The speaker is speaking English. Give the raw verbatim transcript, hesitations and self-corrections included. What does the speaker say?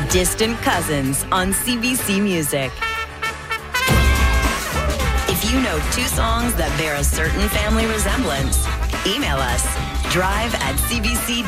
Distant Cousins on C B C Music. If you know two songs that bear a certain family resemblance, email us drive at c b c